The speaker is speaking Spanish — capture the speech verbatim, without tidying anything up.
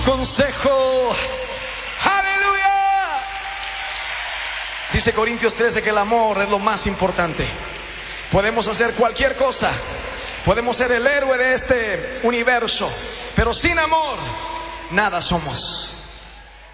Consejo. Aleluya. Dice Corintios trece que el amor es lo más importante. Podemos hacer cualquier cosa, podemos ser el héroe de este universo, pero sin amor nada somos.